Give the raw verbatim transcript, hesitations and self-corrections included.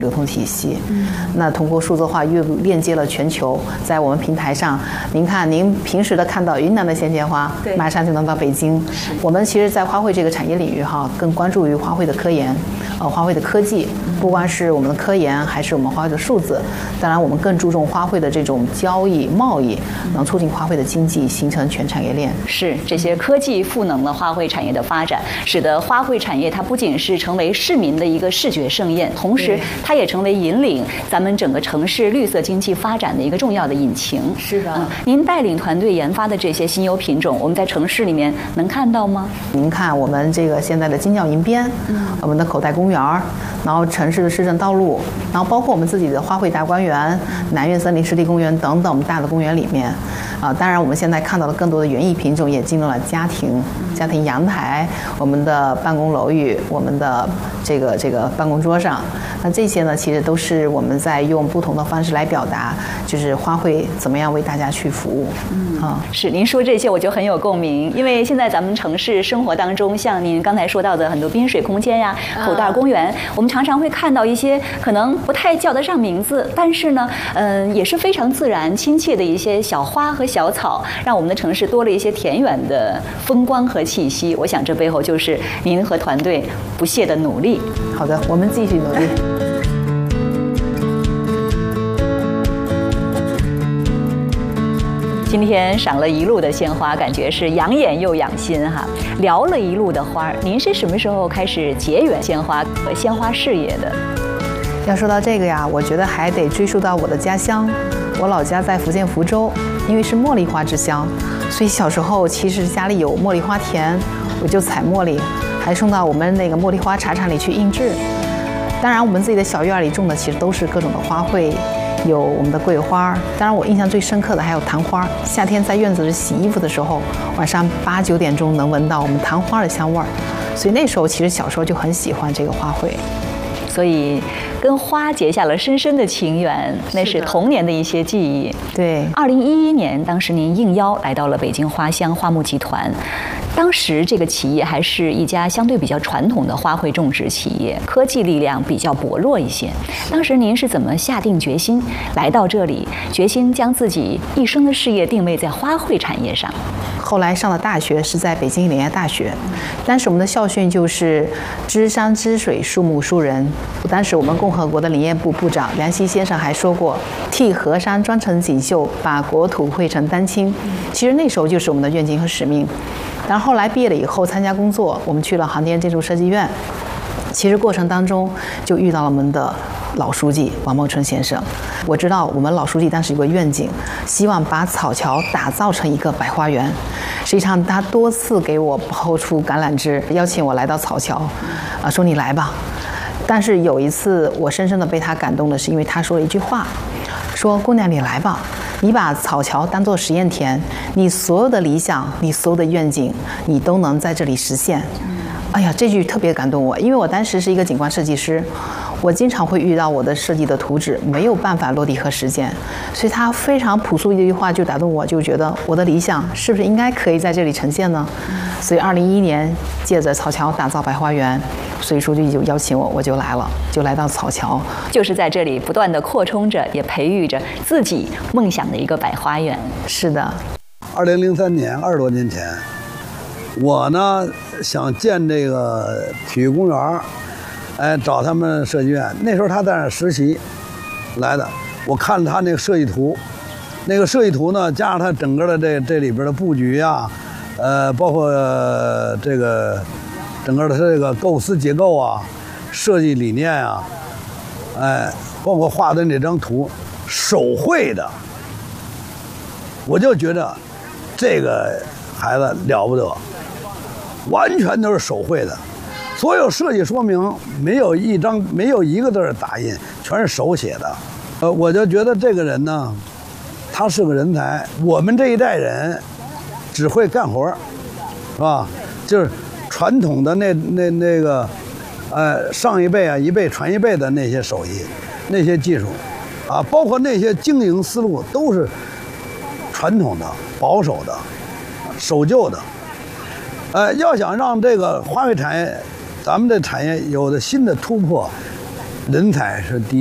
流通体系。嗯、那通过数字化又链接了全球，在我们平台上，您看您平时的看到云南的鲜切花，马上就能到北京。我们其实，在花卉这个产业领域哈，更关注于花卉的科研，呃，花卉的科技，不光是我们的科研，还是我们花卉的数字。当然，我们更注重花卉的这种交易贸易，能促进花卉的经济，形成全产业链。 是这些科技赋能了花卉产业的发展，使得花卉产业它不仅是成为市民的一个视觉盛宴，同时它也成为引领咱们整个城市绿色经济发展的一个重要的引擎。 是的， 嗯，您带领团队研发的这些新优品种，我们在城市里面能看到吗？ 您看我们这个现在的金角银边，嗯，我们的口袋公园，然后城市的市政道路，然后包括我们自己的花卉大观园、南苑森林湿地公园等等我们大的公园里面，啊，当然我们现在看到的更多的园艺品种也进入了家庭、家庭阳台、我们的办公楼宇、我们的这个这个办公桌上。那这些呢，其实都是我们在用不同的方式来表达，就是花卉怎么样为大家去服务。嗯，啊， 是您说这些我就很有共鸣，因为现在咱们城市生活当中，像您刚才说到的很多滨水空间呀、口袋公园，我们常常会看到一些可能不太叫得上名字，但是呢，嗯、呃，也是非常自然亲切的一些小花和小草，让我们的城市多了一些田园的风光和气息。我想这背后就是您和团队不懈的努力。 好的，我们继续努力。 今天赏了一路的鲜花，感觉是养眼又养心哈。聊了一路的花，您是什么时候开始结缘鲜花和鲜花事业的？ 要说到这个呀，我觉得还得追溯到我的家乡。我老家在福建福州，因为是茉莉花之乡，所以小时候其实家里有茉莉花田，我就采茉莉，还送到我们那个茉莉花茶厂里去印制。当然，我们自己的小院里种的其实都是各种的花卉。有我们的桂花，当然我印象最深刻的还有昙花。夏天在院子里洗衣服的时候，晚上八九点钟能闻到我们昙花的香味儿，所以那时候其实小时候就很喜欢这个花卉， 所以跟花结下了深深的情缘，那是童年的一些记忆。 对， 二零一一年，当时您应邀来到了北京花乡花木集团。当时这个企业还是一家相对比较传统的花卉种植企业，科技力量比较薄弱一些。当时您是怎么下定决心来到这里，决心将自己一生的事业定位在花卉产业上？ 后来上了大学是在北京林业大学，当时我们的校训就是知山知水，树木树人。当时我们共和国的林业部部长梁希先生还说过，替河山专程锦绣，把国土绘成丹青。其实那时候就是我们的愿景和使命。然后后来毕业了以后参加工作，我们去了航天建筑设计院。其实过程当中就遇到了我们的老书记王茂春先生。我知道我们老书记当时有个愿景，希望把草桥打造成一个百花园。实际上他多次给我抛出橄榄枝，邀请我来到草桥，啊，说你来吧。但是有一次我深深的被他感动的是，因为他说了一句话，说姑娘你来吧，你把草桥当作实验田，你所有的理想，你所有的愿景，你都能在这里实现。哎呀，这句特别感动我，因为我当时是一个景观设计师，我经常会遇到我的设计的图纸没有办法落地和实践，所以他非常朴素的一句话就打动我，就觉得我的理想是不是应该可以在这里呈现呢？所以二零一一年借着草桥打造百花园，所以书记就邀请我，我就来了，就来到草桥， 就是在这里不断的扩充着，也培育着自己梦想的一个百花园。 是的， 二零零三年，二十多年前，我呢想建这个体育公园，哎，找他们设计院。那时候他在那实习来的，我看他那个设计图，那个设计图呢，加上他整个的这这里边的布局啊，呃，包括、呃、这个整个的这个构思结构啊，设计理念啊，哎，包括画的那张图，手绘的，我就觉得这个孩子了不得，完全都是手绘的，所有设计说明没有一张没有一个字儿打印，全是手写的。呃，我就觉得这个人呢，他是个人才。我们这一代人只会干活，是吧？就是传统的那那那个，呃，上一辈啊一辈传一辈的那些手艺，那些技术，啊，包括那些经营思路都是传统的、保守的、守旧的。呃，要想让这个花卉产业，咱们的产业有的新的突破， 人才是第一。